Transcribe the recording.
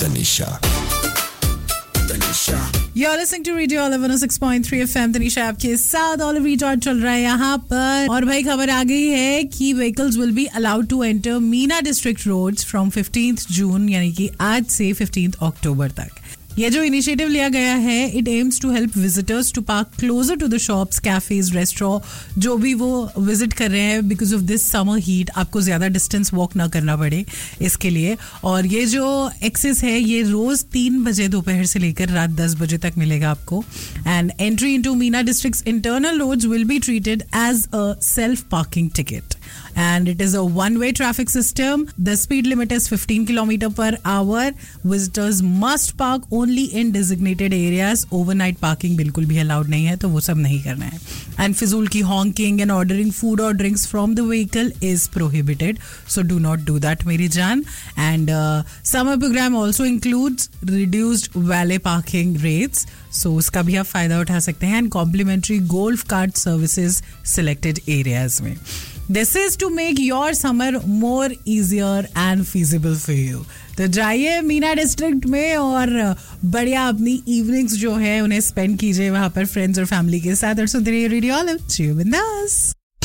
Tanisha. You're listening to Radio Olive 106.3 FM. Tanisha आपके साथ olive resort चल रहा है यहाँ पर और भाई खबर आ गई है कि vehicles will be allowed to enter Meena district roads from 15th जून यानी कि आज से 15th अक्टूबर तक. ये जो इनिशिएटिव लिया गया है it aims to help visitors to park closer to the shops, cafes, restaurant जो भी वो विजिट कर रहे हैं because of this summer heat. आपको ज्यादा डिस्टेंस वॉक ना करना पड़े इसके लिए. और ये जो एक्सेस है ये रोज 3 बजे दोपहर से लेकर रात 10 बजे तक मिलेगा आपको. And entry into Meena districts internal roads will be treated as a self parking ticket. And it is a one-way traffic system. The speed limit is 15 km per hour. Visitors must park only in designated areas. Overnight parking बिल्कुल भी allowed नहीं है, तो वो सब नहीं करना है. And फिजूल की honking and ordering food or drinks from the vehicle is prohibited. So do not do that, मेरी जान. And summer program also includes reduced valet parking rates. So उसका भी आप फायदा उठा सकते हैं. And complimentary golf cart services selected areas में. This is to make your summer more easier and feasible for you. तो जाइए मीना डिस्ट्रिक्ट में और बढ़िया अपनी इवनिंग्स जो है उन्हें स्पेंड कीजिए वहां पर फ्रेंड्स और फैमिली के साथ. और सुनते रहिए radio olive. Chill with us.